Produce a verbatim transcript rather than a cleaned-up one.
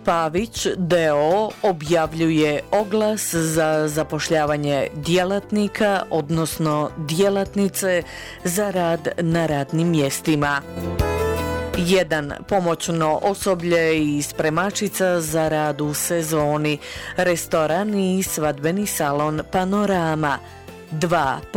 Pavić d o o objavljuje oglas za zapošljavanje djelatnika, odnosno djelatnice za rad na radnim mjestima. jedan Pomoćno osoblje i spremačica za rad u sezoni, restoran i svadbeni salon Panorama. dva